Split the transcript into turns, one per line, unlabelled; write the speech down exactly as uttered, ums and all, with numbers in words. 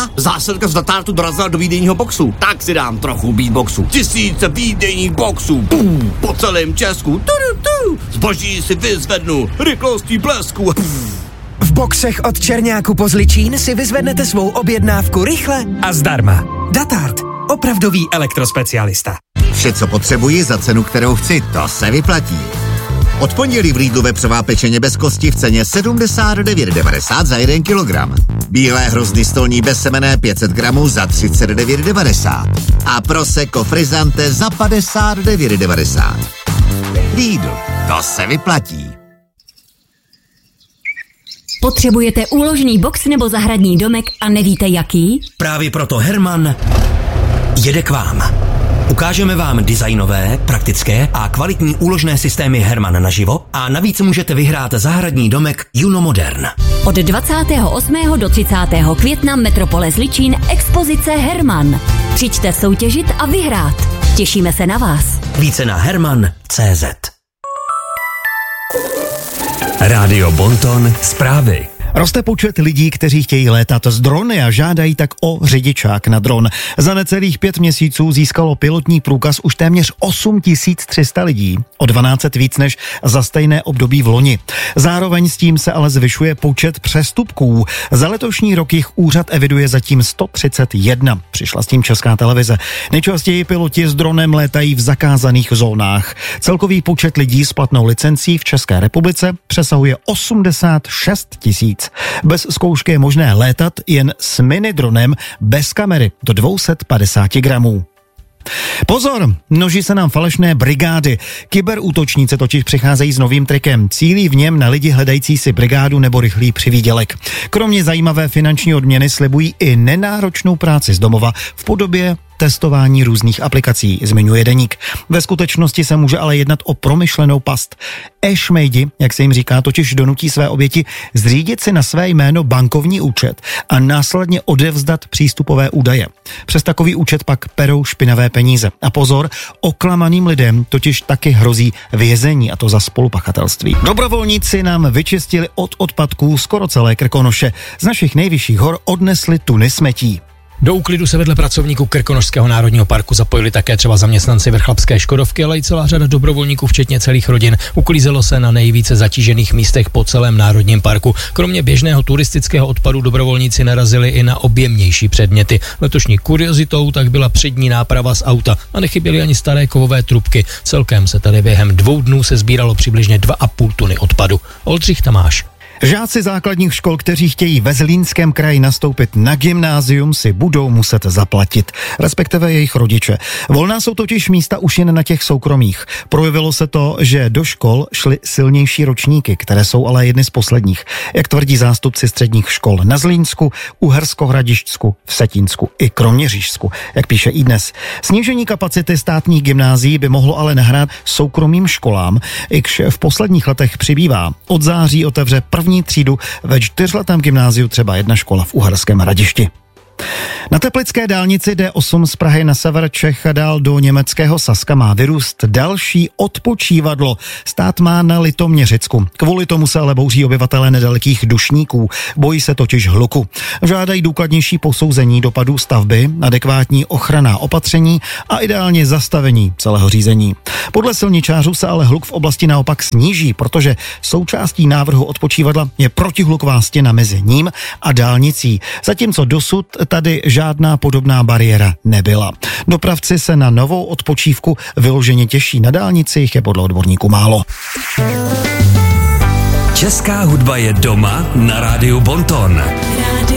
A zásilka z Datártu dorazila do výdejního boxu. Tak si dám trochu beatboxu. Tisíce výdejních boxů. Pum, po celém Česku. Tu, tu, zboží si vyzvednu. Rychlostí blesku.
V boxech od Černáku po Zličín si vyzvednete svou objednávku rychle a zdarma. Datart. Opravdový elektrospecialista.
Vše, co potřebuji za cenu, kterou chci, to se vyplatí. Od pondělí v Lidlu vepřová pečeně bez kosti v ceně sedmdesát devět devadesát za jeden kilogram. Bílé hrozny stolní bezsemenné pět set gramů za třicet devět devadesát. A Prosecco Frizzante za padesát devět devadesát. Lidl, to se vyplatí.
Potřebujete úložný box nebo zahradní domek a nevíte jaký?
Právě proto Herman jede k vám. Ukážeme vám designové, praktické a kvalitní úložné systémy Herman naživo a navíc můžete vyhrát zahradní domek Juno Modern.
Od dvacátého osmého do třicátého května Metropole Zličín expozice Herman. Přijďte soutěžit a vyhrát. Těšíme se na vás.
Více na herman tečka cé zet.
Rádio Bonton zprávy.
Roste počet lidí, kteří chtějí létat z drony a žádají tak o řidičák na dron. Za necelých pět měsíců získalo pilotní průkaz už téměř osm tisíc tři sta lidí, o dvanáct set víc než za stejné období v loni. Zároveň s tím se ale zvyšuje počet přestupků. Za letošní rok jich úřad eviduje zatím sto třicet jedna. Přišla s tím Česká televize. Nejčastěji piloti s dronem létají v zakázaných zónách. Celkový počet lidí s platnou licencí v České republice přesahuje osmdesát šest tisíc. Bez zkoušky je možné létat jen s minidronem bez kamery do dvě stě padesát gramů. Pozor, množí se nám falešné brigády. Kyberútočníci totiž přicházejí s novým trikem. Cílí v něm na lidi hledající si brigádu nebo rychlý přivídělek. Kromě zajímavé finanční odměny slibují i nenáročnou práci z domova v podobě testování různých aplikací, zmiňuje deník. Ve skutečnosti se může ale jednat o promyšlenou past. E-šmejdi, jak se jim říká, totiž donutí své oběti zřídit si na své jméno bankovní účet a následně odevzdat přístupové údaje. Přes takový účet pak perou špinavé peníze. A pozor, oklamaným lidem totiž taky hrozí vězení, a to za spolupachatelství. Dobrovolníci nám vyčistili od odpadků skoro celé Krkonoše. Z našich nejvyšších hor odnesli tuny smetí.
Do úklidu se vedle pracovníků Krkonošského národního parku zapojili také třeba zaměstnanci Vrchlabské Škodovky, ale i celá řada dobrovolníků, včetně celých rodin. Uklízelo se na nejvíce zatížených místech po celém národním parku. Kromě běžného turistického odpadu dobrovolníci narazili i na objemnější předměty. Letošní kuriozitou tak byla přední náprava z auta a nechyběly ani staré kovové trubky. Celkem se tady během dvou dnů se sbíralo přibližně dva a půl tuny odpadu. Oldřich Tamáš.
Žáci základních škol, kteří chtějí ve Zlínském kraji nastoupit na gymnázium, si budou muset zaplatit, respektive jejich rodiče. Volná jsou totiž místa už jen na těch soukromých. Projevilo se to, že do škol šly silnější ročníky, které jsou ale jedny z posledních, jak tvrdí zástupci středních škol na Zlínsku, Uherskohradišťsku, Vsetínsku i Kroměřížsku, jak píše iDnes. Snížení kapacity státních gymnázií by mohlo ale nahrát soukromým školám, iž v posledních letech přibývá. Od září otevře první třídu ve čtyřletém gymnáziu třeba jedna škola v Uherském Hradišti. Na teplické dálnici D osm z Prahy na sever Čech a dál do německého Saska má vyrůst další odpočívadlo. Stát má na Litoměřicku. Kvůli tomu se ale bouří obyvatelé nedalekých Dušníků. Bojí se totiž hluku. Žádají důkladnější posouzení dopadů stavby, adekvátní ochranná opatření a ideálně zastavení celého řízení. Podle silničářů se ale hluk v oblasti naopak sníží, protože součástí návrhu odpočívadla je protihluková stěna mezi ním a dálnicí. Zatímco dosud tady žádná podobná bariéra nebyla. Dopravci se na novou odpočívku vyloženě těší. Na dálnici jich je podle odborníků málo.
Česká hudba je doma na rádiu Bonton.